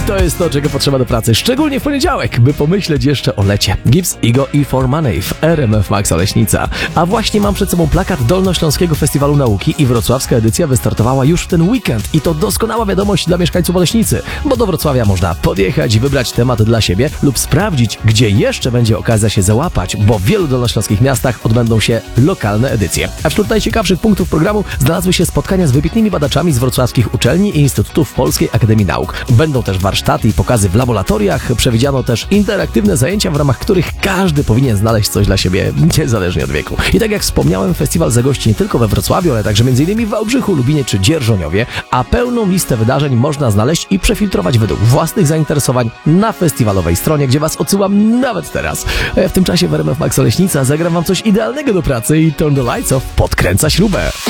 to jest to, czego potrzeba do pracy, szczególnie w poniedziałek, by pomyśleć jeszcze o lecie. Gibbs, Igo i For Money w RMF Max Oleśnica. A właśnie mam przed sobą plakat Dolnośląskiego Festiwalu Nauki i wrocławska edycja wystartowała już w ten weekend. I to doskonała wiadomość dla mieszkańców Oleśnicy, bo do Wrocławia można podjechać i wybrać temat dla siebie lub sprawdzić, gdzie jeszcze będzie okazja się załapać, bo w wielu dolnośląskich miastach odbędą się lokalne edycje. A wśród najciekawszych punktów programu znalazły się spotkania z wybitnymi badaczami z wrocławskich uczelni i instytutów Polskiej Akademii Nauk. Będą też warsztaty i pokazy w laboratoriach. Przewidziano też interaktywne zajęcia, w ramach których każdy powinien znaleźć coś dla siebie, niezależnie od wieku. I tak jak wspomniałem, festiwal zagości nie tylko we Wrocławiu, ale także m.in. w Wałbrzychu, Lubinie czy Dzierżoniowie, a pełną listę wydarzeń można znaleźć i przefiltrować według własnych zainteresowań na festiwalowej stronie, gdzie Was odsyłam nawet teraz. A ja w tym czasie w RMF Max Oleśnica zagram Wam coś idealnego do pracy i Turn the Lights Off podkręca śrubę.